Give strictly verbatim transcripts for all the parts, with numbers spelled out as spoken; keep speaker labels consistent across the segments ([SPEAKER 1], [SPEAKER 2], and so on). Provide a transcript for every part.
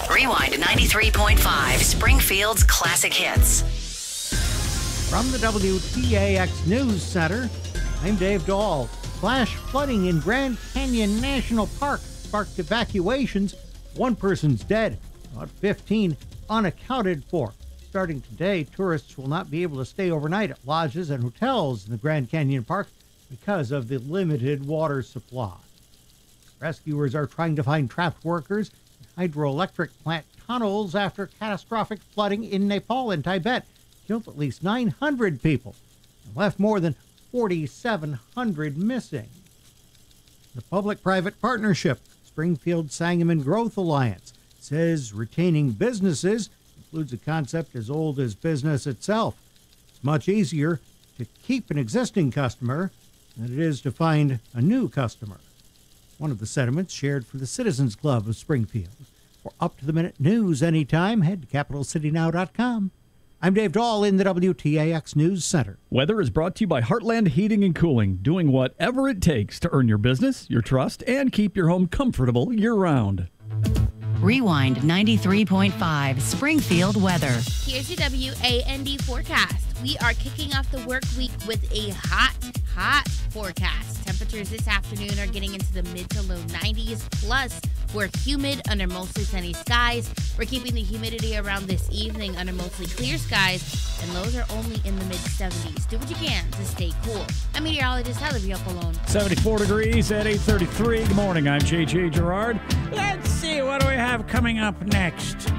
[SPEAKER 1] Rewind ninety-three point five, Springfield's classic hits.
[SPEAKER 2] From the W T A X News Center, I'm Dave Dahl. Flash flooding in Grand Canyon National Park sparked evacuations. One person's dead, about fifteen unaccounted for. Starting today, tourists will not be able to stay overnight at lodges and hotels in the Grand Canyon Park because of the limited water supply. Rescuers are trying to find trapped workers in hydroelectric plant tunnels after catastrophic flooding in Nepal and Tibet killed at least nine hundred people and left more than forty-seven hundred missing. The public-private partnership, Springfield Sangamon Growth Alliance, says retaining businesses includes a concept as old as business itself. It's much easier to keep an existing customer than it is to find a new customer. One of the sentiments shared for the Citizens Club of Springfield. For up-to-the-minute news anytime, head to capital city now dot com. I'm Dave Dahl in the W T A X News Center.
[SPEAKER 3] Weather is brought to you by Heartland Heating and Cooling, doing whatever it takes to earn your business, your trust, and keep your home comfortable year-round.
[SPEAKER 1] Rewind ninety-three point five, Springfield weather.
[SPEAKER 4] Here's your W A N D forecast. We are kicking off the work week with a hot, hot forecast. Temperatures this afternoon are getting into the mid to low nineties. Plus, we're humid under mostly sunny skies. We're keeping the humidity around this evening under mostly clear skies, and lows are only in the mid seventies. Do what you can to stay cool. I'm meteorologist Heather Viopolone.
[SPEAKER 5] seventy-four degrees at eight thirty-three. Good morning. I'm J J Gerard. Let's see, what do we have coming up next?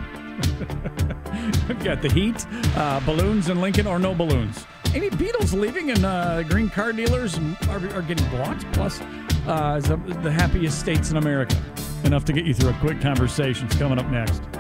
[SPEAKER 5] We've got the heat, uh, balloons in Lincoln, or no balloons. Any Beatles leaving and uh, green car dealers are, are getting blocked. Plus, uh, the, the happiest states in America. Enough to get you through a quick conversation. It's coming up next.